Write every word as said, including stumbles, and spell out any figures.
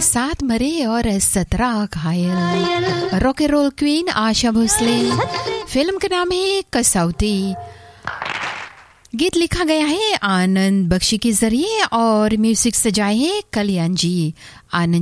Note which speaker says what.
Speaker 1: सात मरे और सत्रह घायल। Rock and role queen Asha Bhosle. Film का नाम है कसौती। गीत लिखा गया है आनंद बख्शी के जरिए और म्यूजिक सजाए है कल्याण जी। आनंद